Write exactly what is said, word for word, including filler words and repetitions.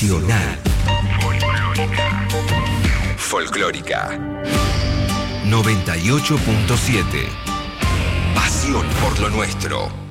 Nacional. Folclórica. Folclórica. noventa y ocho punto siete. Pasión por lo nuestro.